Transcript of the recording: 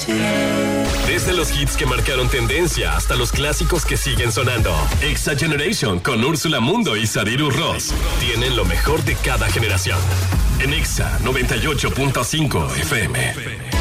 Desde los hits que marcaron tendencia hasta los clásicos que siguen sonando. Exa Generation con Úrsula Mundo y Sadiru Ross tienen lo mejor de cada generación. En Exa 98.5 FM.